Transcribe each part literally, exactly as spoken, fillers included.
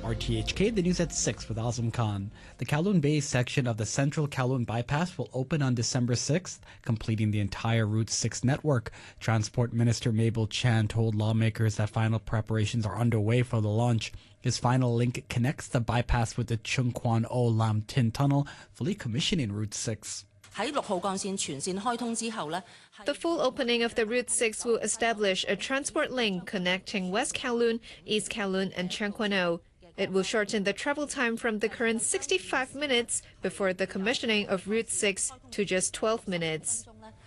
R T H K, the news at six with Azam Khan. The Kowloon Bay section of the Central Kowloon Bypass will open on December sixth, completing the entire Route six network. Transport Minister Mabel Chan told lawmakers that final preparations are underway for the launch. This final link connects the bypass with the Chung Kwan O Lam Tin Tunnel, fully commissioning Route six. The full opening of the Route six will establish a transport link connecting West Kowloon, East Kowloon and Chung Kwan O. It will shorten the travel time from the current sixty-five minutes before the commissioning of Route six to just twelve minutes.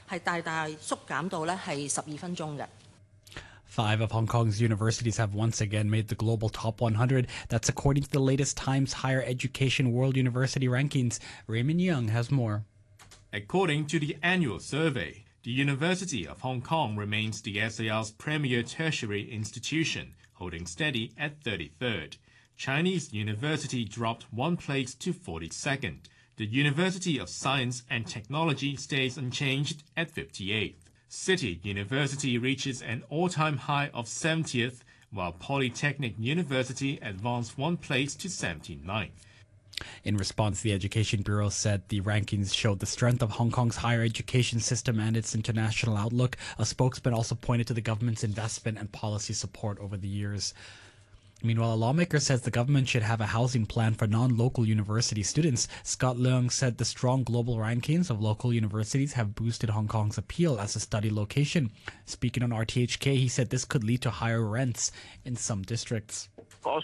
Five of Hong Kong's universities have once again made the global top one hundred. That's according to the latest Times Higher Education World University Rankings. Raymond Young has more. According to the annual survey, the University of Hong Kong remains the S A R's premier tertiary institution, holding steady at thirty-third. Chinese University dropped one place to forty-second. The University of Science and Technology stays unchanged at fifty-eighth. City University reaches an all-time high of seventieth, while Polytechnic University advanced one place to seventy-ninth. In response, the Education Bureau said the rankings showed the strength of Hong Kong's higher education system and its international outlook. A spokesman also pointed to the government's investment and policy support over the years. Meanwhile, a lawmaker says the government should have a housing plan for non-local university students. Scott Leung said the strong global rankings of local universities have boosted Hong Kong's appeal as a study location. Speaking on R T H K, he said this could lead to higher rents in some districts. I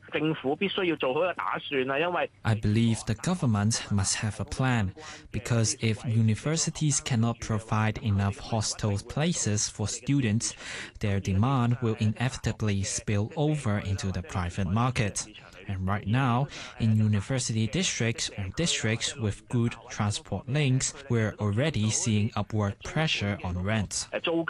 believe the government must have a plan, because if universities cannot provide enough hostel places for students, their demand will inevitably spill over into the private market. And right now, in university districts or districts with good transport links, we're already seeing upward pressure on rents.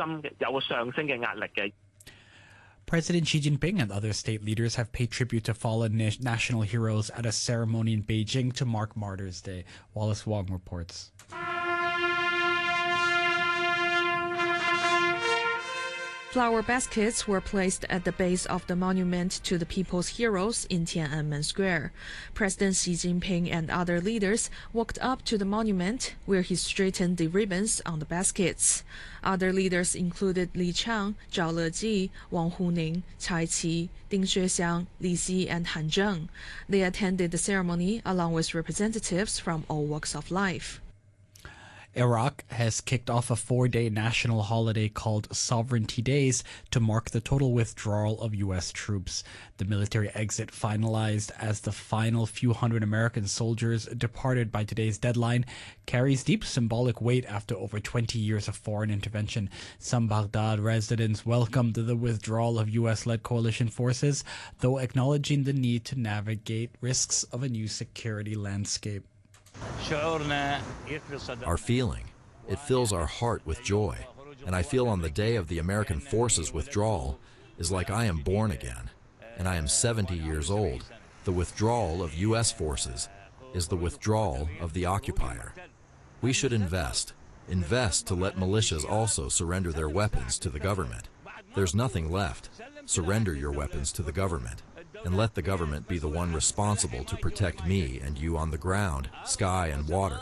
President Xi Jinping and other state leaders have paid tribute to fallen na- national heroes at a ceremony in Beijing to mark Martyrs' Day. Wallace Wong reports. Flower baskets were placed at the base of the monument to the people's heroes in Tiananmen Square. President Xi Jinping and other leaders walked up to the monument, where he straightened the ribbons on the baskets. Other leaders included Li Chang, Zhao Leji, Wang Huning, Cai Qi, Ding Xuexiang, Li Xi, and Han Zheng. They attended the ceremony along with representatives from all walks of life. Iraq has kicked off a four-day national holiday called Sovereignty Days to mark the total withdrawal of U S troops. The military exit finalized as the final few hundred American soldiers departed by today's deadline carries deep symbolic weight after over twenty years of foreign intervention. Some Baghdad residents welcomed the withdrawal of U S-led coalition forces, though acknowledging the need to navigate risks of a new security landscape. Our feeling, it fills our heart with joy, and I feel on the day of the American forces withdrawal is like I am born again, and I am seventy years old. The withdrawal of U S forces is the withdrawal of the occupier. We should invest, invest to let militias also surrender their weapons to the government. There's nothing left. Surrender your weapons to the government, and let the government be the one responsible to protect me and you on the ground, sky, and water.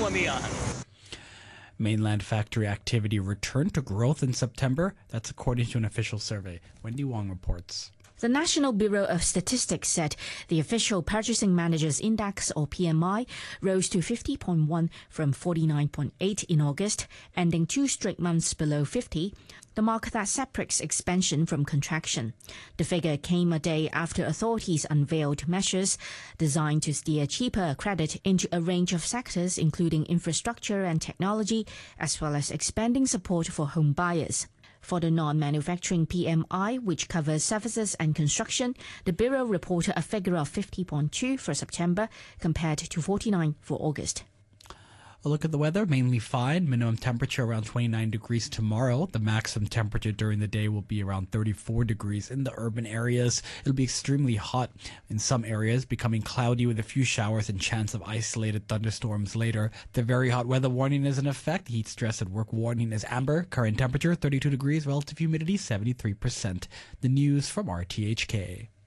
Mainland factory activity returned to growth in September. That's according to an official survey. Wendy Wong reports. The National Bureau of Statistics said the official Purchasing Managers Index, or P M I, rose to fifty point one from forty-nine point eight in August, ending two straight months below fifty, the mark that separates expansion from contraction. The figure came a day after authorities unveiled measures designed to steer cheaper credit into a range of sectors, including infrastructure and technology, as well as expanding support for home buyers. For the non-manufacturing P M I, which covers services and construction, the Bureau reported a figure of fifty point two for September compared to forty-nine for August. A look at the weather, mainly fine. Minimum temperature around twenty-nine degrees tomorrow. The maximum temperature during the day will be around thirty-four degrees in the urban areas. It'll be extremely hot in some areas, becoming cloudy with a few showers and chance of isolated thunderstorms later. The very hot weather warning is in effect. Heat stress at work warning is amber. Current temperature thirty-two degrees. Relative humidity seventy-three percent. The news from R T H K.